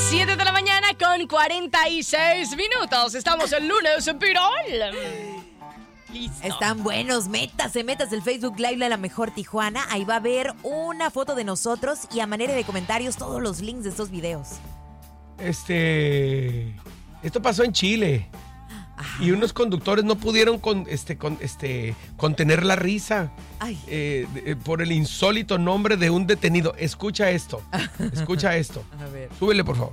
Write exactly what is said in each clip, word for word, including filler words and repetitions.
siete de la mañana con cuarenta y seis minutos. Estamos el lunes viral. Listo. Están buenos, métase, métase el Facebook Live de La Mejor Tijuana. Ahí va a haber una foto de nosotros y a manera de comentarios todos los links de estos videos. Este... Esto pasó en Chile. Ajá. Y unos conductores no pudieron con, este, con, este, contener la risa eh, de, por el insólito nombre de un detenido. Escucha esto, escucha esto. A ver. Súbele, por favor.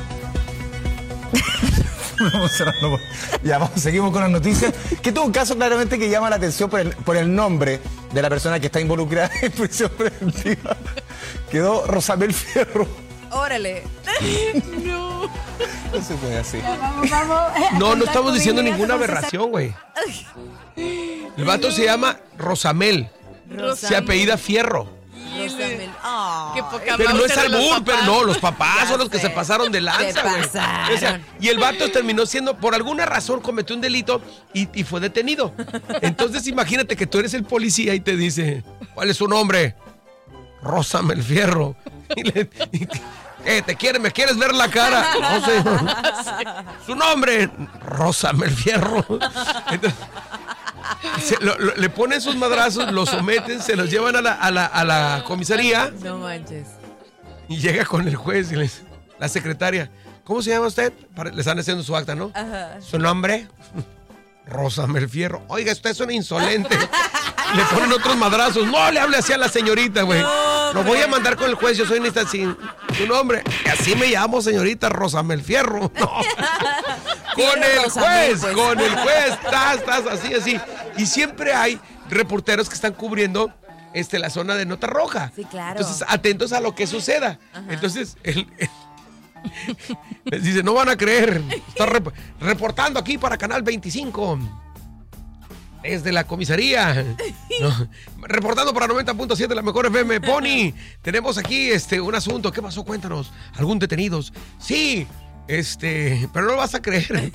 Vamos cerrando. Ya, vamos, seguimos con las noticias. Que tuvo un caso claramente que llama la atención por el, por el nombre de la persona que está involucrada en prisión preventiva. Quedó Rosamel Fierro. Órale. No. No se puede así. Vamos, vamos. No, no estamos diciendo ninguna aberración, güey. El vato se llama Rosamel. Rosamel. Se apellida Fierro. Rosamel. Oh. Qué poca Pero no es Mauser de los albur, pero papás. no, los papás Ya son los que sé. se pasaron de lanza, Se güey. pasaron. O sea, y el vato terminó siendo, por alguna razón, cometió un delito y, y fue detenido. Entonces, imagínate que tú eres el policía y te dice, ¿cuál es su nombre? Rosamel Fierro. Y le, y, ¿qué? ¿Te quieres? ¿Me quieres ver la cara? No sé. Su nombre, Rosamel Fierro. Entonces, se, lo, lo, le ponen sus madrazos, lo someten, se los llevan a la, a la, a la comisaría. No manches. Y llega con el juez y les, la secretaria, ¿cómo se llama usted? Para, le están haciendo su acta, ¿no? Ajá. ¿Su nombre? Rosamel Fierro. Oiga, usted es un insolente. Le ponen otros madrazos. No le hable así a la señorita, güey. No, Lo voy a mandar con el juez. Yo soy Nista sin su nombre. Así me llamo, señorita Rosamel Fierro. No. Con el Rosamel, juez, pues. con el juez. Estás, estás así, así. Y siempre hay reporteros que están cubriendo este, la zona de nota roja. Sí, claro. Entonces, atentos a lo que suceda. Ajá. Entonces, el, el- les dice, no van a creer. Está rep- reportando aquí para Canal veinticinco. Desde la comisaría. No, reportando para noventa punto siete La Mejor F M. Pony, tenemos aquí este, un asunto. ¿Qué pasó? Cuéntanos. ¿Algún detenidos? Sí, este, pero no lo vas a creer.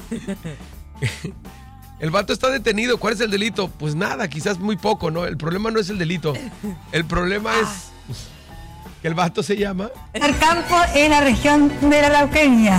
El vato está detenido. ¿Cuál es el delito? Pues nada, quizás muy poco, ¿no? El problema no es el delito. El problema es que el vato se llama... El campo en la región de la Araucanía.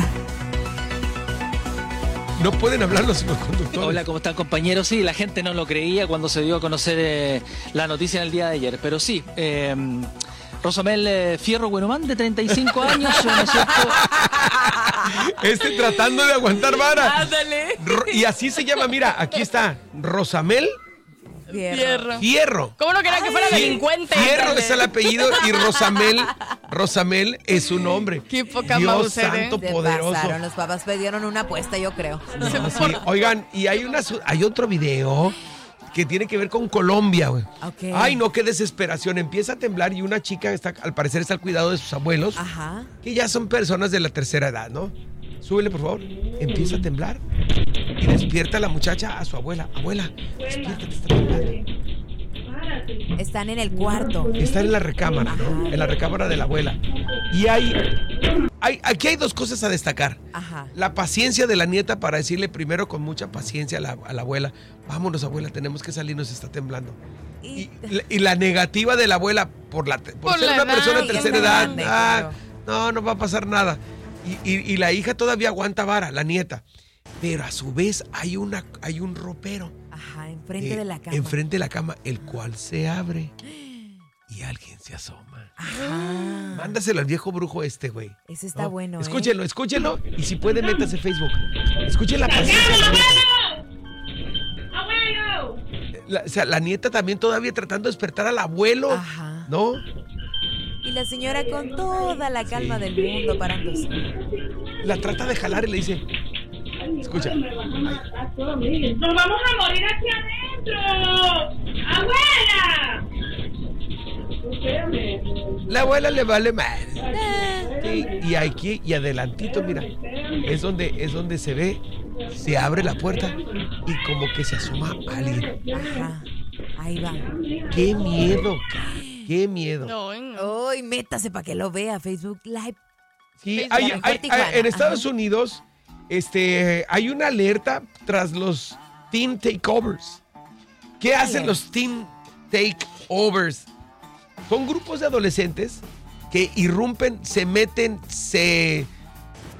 No pueden hablar los, los conductores. Hola, ¿cómo están, compañeros? Sí, la gente no lo creía cuando se dio a conocer eh, la noticia en el día de ayer, pero sí, eh, Rosamel eh, Fierro Buenomán, de treinta y cinco años, ¿no es cierto? Este tratando de aguantar vara. Ándale. Ro- y así se llama, mira, aquí está, Rosamel Fierro. Fierro. ¿Cómo no quería que fuera Fie- delincuente? Fierro es el apellido y Rosamel, Rosamel es su nombre. Qué poca Dios Mauser, ¿eh? santo Se poderoso. pasaron, los papás pidieron una apuesta, yo creo. No, sí. Oigan, y hay una su- hay otro video que tiene que ver con Colombia, güey. Ok. Ay, no, qué desesperación. Empieza a temblar y una chica está, al parecer, está al cuidado de sus abuelos, Ajá. que ya son personas de la tercera edad, ¿no? Súbele, por favor. Empieza a temblar y despierta a la muchacha a su abuela. Abuela, despiértate, está temblando. Están en el cuarto. Está en la recámara, ¿no? En la recámara de la abuela. Y hay, hay, aquí hay dos cosas a destacar. Ajá. La paciencia de la nieta para decirle primero con mucha paciencia a la, a la abuela, vámonos, abuela, tenemos que salir, nos está temblando. Y, Y, la- y la negativa de la abuela por, la, por, Por ser la una edad, persona de ya tercera está edad. grande, ah, claro. no, no va a pasar nada. Y, y- y la hija todavía aguanta vara, la nieta. Pero a su vez hay, una, hay un ropero. ajá, enfrente eh, de la cama. Enfrente de la cama, el cual se abre y alguien se asoma. Ajá. Mándaselo al viejo brujo este, güey. Ese está ¿no? bueno, ¿eh? Escúchenlo, escúchenlo. Y si puede, métase a Facebook. Escuchen la paciencia. de la nieta. La, o sea, la nieta también todavía tratando de despertar al abuelo. Ajá. ¿No? Y la señora con toda la calma Sí. del mundo parándose. La trata de jalar y le dice. Escucha. ¡Nos vamos a morir aquí adentro! ¡Abuela! La abuela le vale madre. Sí, y aquí y adelantito, mira, es donde es donde se ve, se abre la puerta y como que se asoma alguien. Ajá. Ahí va. Qué miedo, qué miedo. No, no. Uy, métase para que lo vea. Facebook Live. Sí, Facebook, hay- la mejor hay- Tijuana, hay- en Estados ajá. Unidos, este, hay una alerta tras los teen takeovers. ¿Qué hacen Dale. los teen takeovers? Son grupos de adolescentes que irrumpen, se meten, se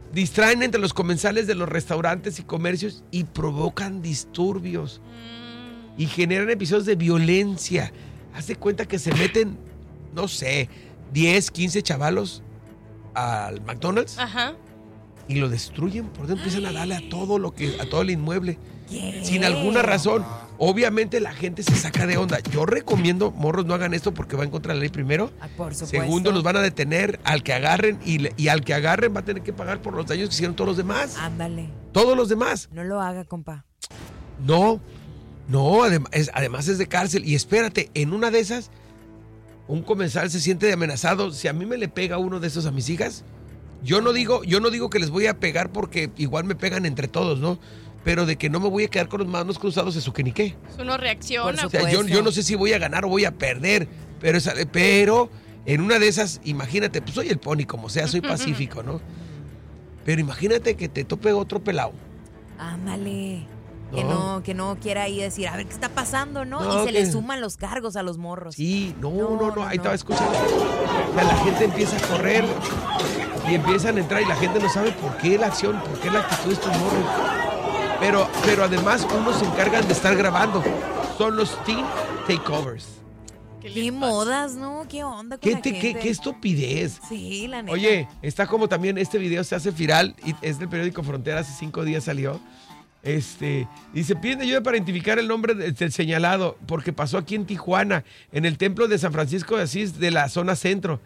distraen entre los comensales de los restaurantes y comercios y provocan disturbios. Y generan episodios de violencia. Haz de cuenta que se meten, no sé, diez, quince chavalos al McDonald's. Ajá. Y lo destruyen. Por eso empiezan a darle a todo lo que, a todo el inmueble. ¿Qué? Sin alguna razón. Obviamente la gente se saca de onda. Yo recomiendo, morros, no hagan esto porque va en contra de la ley primero. Ah, por supuesto. Segundo, los van a detener al que agarren y, le- y al que agarren va a tener que pagar por los daños que hicieron todos los demás. Ándale. Todos los demás. No lo haga, compa. No, no, adem- es- además es de cárcel. Y espérate, en una de esas, un comensal se siente amenazado. Si a mí me le pega uno de esos a mis hijas, yo no digo, yo no digo que les voy a pegar porque igual me pegan entre todos, ¿no? Pero de que no me voy a quedar con las manos cruzados, eso que ni qué. Uno reacciona. Por O sea, yo, yo no sé si voy a ganar o voy a perder, pero, esa- pero en una de esas, imagínate, pues soy el pony, como sea, soy pacífico, ¿no? Pero imagínate que te tope otro pelado. Ándale. Que No. no, que no quiera ahí decir, a ver qué está pasando, ¿no? No, y se que- le suman los cargos a los morros. Sí, no, No, no, no, no, ahí no. estaba escuchando. O sea, la gente empieza a correr y empiezan a entrar y la gente no sabe por qué la acción, por qué la actitud de estos morros. Pero, pero además unos se encargan de estar grabando. Son los teen takeovers. Qué modas, ¿no? ¿Qué onda con ¿Qué, la te- gente? qué, qué estupidez? Sí, la neta. Oye, está como también este video se hace viral y es del periódico Frontera, hace cinco días salió. Este, dice, piden ayuda para identificar el nombre de- del señalado, porque pasó aquí en Tijuana, en el templo de San Francisco de Asís, de la zona centro.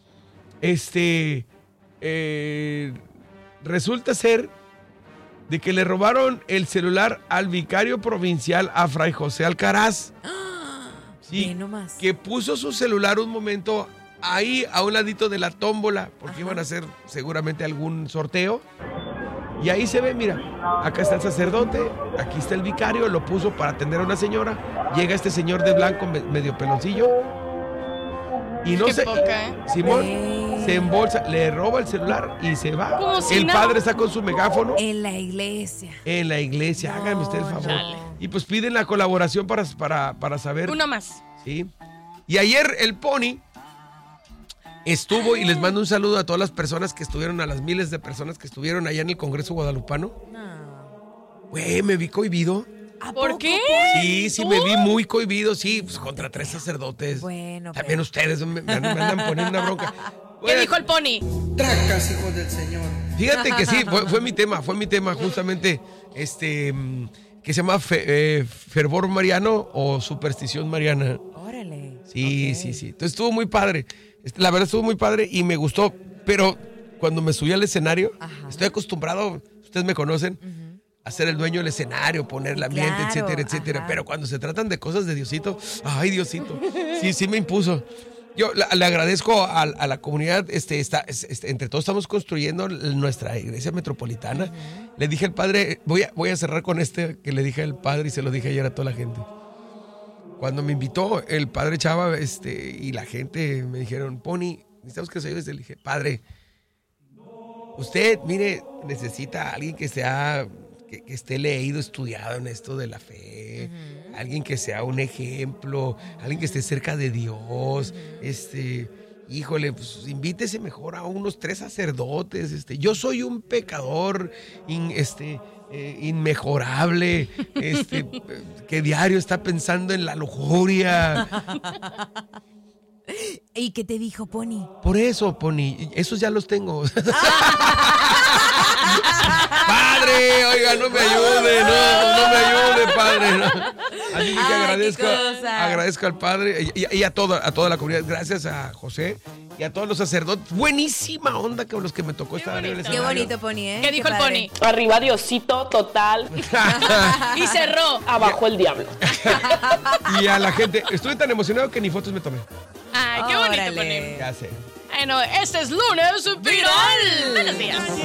Este, eh, resulta ser de que le robaron el celular al vicario provincial, a Fray José Alcaraz. Sí, Ve nomás. que puso su celular un momento ahí a un ladito de la tómbola, porque Ajá. iban a hacer seguramente algún sorteo. Y ahí se ve, mira, acá está el sacerdote, aquí está el vicario, lo puso para atender a una señora. Llega este señor de blanco, me- medio peloncillo. Y no Qué sé, poca, ¿eh? Simón Ve. se embolsa, le roba el celular y se va. Como si el nada. padre está con su megáfono En la iglesia. en la iglesia, No, hágame usted el favor. chale. Y pues piden la colaboración para, para, para saber. Uno más. Sí. Y ayer el Pony estuvo, y les mando un saludo a todas las personas que estuvieron, a las miles de personas que estuvieron allá en el Congreso Guadalupano. No. Güey, me vi cohibido. ¿A ¿Por poco? qué? Sí, sí, me vi muy cohibido, sí, pues contra tres sacerdotes. Bueno, También pero- ustedes me, me andan- me andan poniendo una bronca. ¿Qué Güey, dijo el pony? Tracas, hijos del Señor. Fíjate que sí, fue, fue mi tema, fue mi tema justamente, este, mm, que se llama fe- eh, fervor mariano o superstición mariana. Órale. Sí, Ok. sí, sí. Entonces estuvo muy padre. Este, La verdad estuvo muy padre y me gustó. Pero cuando me subí al escenario, Ajá. estoy acostumbrado, ustedes me conocen, a ser el dueño del escenario, poner el ambiente, Claro, etcétera, etcétera. ajá. Pero cuando se tratan de cosas de Diosito, ay, Diosito. Sí, sí me impuso. Yo la- le agradezco a, a la comunidad, este, está, este, entre todos estamos construyendo nuestra iglesia metropolitana. Le dije al padre, voy a, voy a cerrar con este que le dije al padre y se lo dije ayer a toda la gente. Cuando me invitó el padre Chava, este, y la gente me dijeron, Pony, necesitamos que se ayude. Le dije, padre, usted, mire, necesita a alguien que sea, que, que esté leído, estudiado en esto de la fe, alguien que sea un ejemplo, alguien que esté cerca de Dios, este, híjole, pues invítese mejor a unos tres sacerdotes, este, yo soy un pecador, in- este, eh, inmejorable, este, eh, que diario está pensando en la lujuria. ¿Y qué te dijo, Pony? Por eso, Pony, esos ya los tengo. Padre, oiga, no me ayude, no, no me ayude, padre. no. Así que Ay, qué agradezco, cosa. agradezco al padre y, y a, toda, a toda la comunidad. Gracias a José y a todos los sacerdotes. Buenísima onda con los que me tocó estar en el bonito. Qué escenario. bonito, Pony, ¿eh? ¿Qué dijo el padre. pony? Arriba Diosito, total. Y cerró. Abajo el diablo. Y a la gente, estuve tan emocionado que ni fotos me tomé. Ay, qué bonito, Órale. pony. Ya sé. Bueno, este es lunes viral. Buenos días.